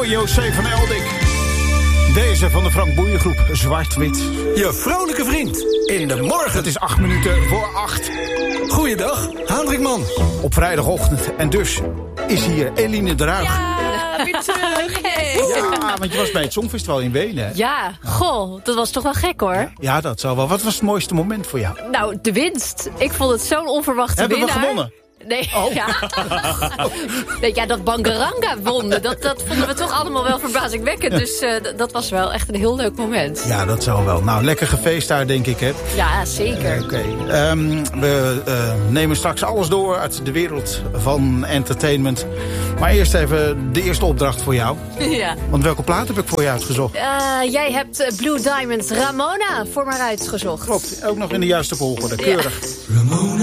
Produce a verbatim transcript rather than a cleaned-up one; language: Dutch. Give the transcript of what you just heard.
voor José van Eldik. Deze van de Frank Boeien groep, Zwart-Wit. Je vrolijke vriend in de morgen. Het is acht minuten voor acht. Goeiedag, Hendrikman. Op vrijdagochtend. En dus is hier Eline de Ruig. Ja, weer terug. Hey. Ja, want je was bij het Songfestival in Wenen. Hè? Ja, goh, dat was toch wel gek hoor. Ja, dat zou wel. Wat was het mooiste moment voor jou? Nou, de winst. Ik vond het zo'n onverwachte Hebben winnaar. we gewonnen? Nee, Oh. ja. nee, ja, dat Bangaranga won, dat, dat vonden we toch allemaal wel verbazingwekkend. Dus uh, d- dat was wel echt een heel leuk moment. Ja, dat zou wel. Nou, lekker gefeest daar, denk ik, hè? Ja, zeker. Oké. Okay. Um, we uh, nemen straks alles door uit de wereld van entertainment. Maar eerst even de eerste opdracht voor jou. Ja. Want welke plaat heb ik voor je uitgezocht? Uh, jij hebt uh, Blue Diamonds Ramona voor mij uitgezocht. Klopt, ook nog in de juiste volgorde. Keurig. Ja. Ramona.